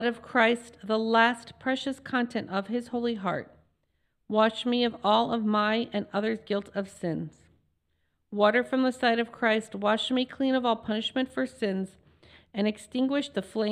of Christ, the last precious content of his holy heart, wash me of all of my and others' guilt of sins. Water from the side of Christ, wash me clean of all punishment for sins, and extinguish the flame